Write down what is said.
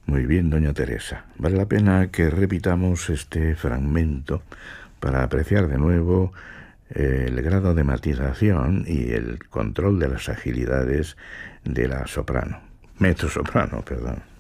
Muy bien, doña Teresa. Vale la pena que repitamos este fragmento para apreciar de nuevo el grado de matización y el control de las agilidades de la soprano. Mezzosoprano, perdón.